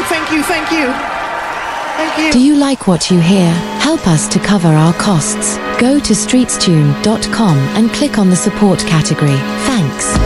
thank you, thank you. Thank you. Do you like what you hear? Help us to cover our costs. Go to streetstune.com and click on the support category. Thanks.